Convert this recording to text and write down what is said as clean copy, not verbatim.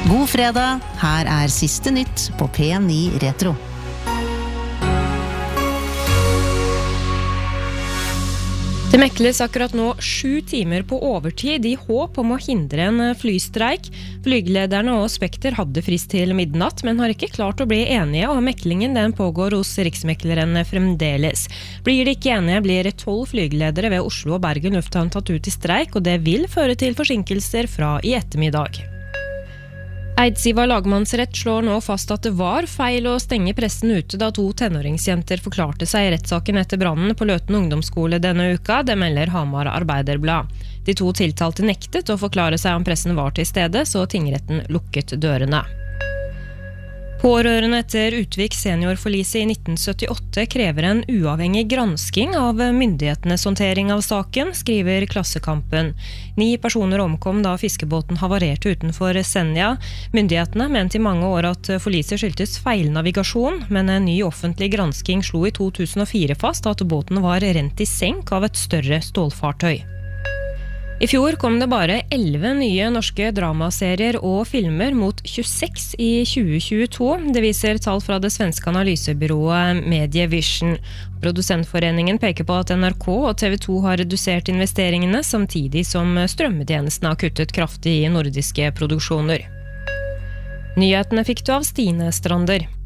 God fredag, her siste nytt på P9 Retro. Det mekles akkurat nå 7 timer på overtid I håp om å hindre en flystreik. Flygelederne og Spekter hadde frist til midnatt, men har ikke klart å bli enige, og meklingen den pågår hos Riksmekleren fremdeles. Blir de ikke enige, blir 12 flygeledere ved Oslo og Bergen lufthavn tatt ut I streik, og det vil føre til forsinkelser fra I ettermiddag. Eidsiva lagmannsrett slår nå fast at det var feil å stenge pressen ute da 2 tenåringsjenter forklarte seg I rettssaken etter brannen på Løten ungdomsskole denne uka, det melder Hamar Arbeiderblad. De 2 tiltalte nektet å forklare seg om pressen var til stede, så tingretten lukket dørene. Pårørende etter Utvik seniorforlise I 1978 krever en uavhengig gransking av myndighetenes håndtering av saken, skriver Klassekampen. 9 personer omkom da fiskebåten havarerte utenfor Senja. Myndighetene mente I mange år at forliset skyldtes feilnavigasjon, men en ny offentlig gransking slo I 2004 fast at båten var rent I senk av et større stålfartøy. I fjor kom det bare 11 nye norske dramaserier og filmer mot 26 I 2022. Det viser tall fra det svenske analysebyrået Medievision. Produsentforeningen peker på at NRK og TV 2 har redusert investeringene, samtidig som strømmetjenestene har kuttet kraftig I nordiske produksjoner. Nyhetene fikk du av Stine Strander.